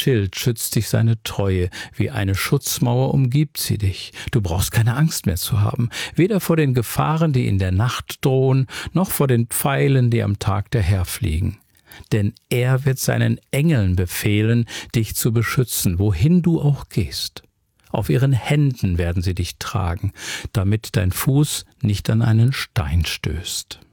Schild schützt dich seine Treue, wie eine Schutzmauer umgibt sie dich. Du brauchst keine Angst mehr zu haben, weder vor den Gefahren, die in der Nacht drohen, noch vor den Pfeilen, die am Tag daherfliegen. Denn er wird seinen Engeln befehlen, dich zu beschützen, wohin du auch gehst. Auf ihren Händen werden sie dich tragen, damit dein Fuß nicht an einen Stein stößt.